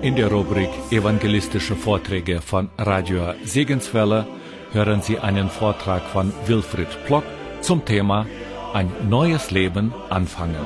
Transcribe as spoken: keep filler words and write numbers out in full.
In der Rubrik Evangelistische Vorträge von Radio Segenswelle hören Sie einen Vortrag von Wilfried Plock zum Thema Ein neues Leben anfangen.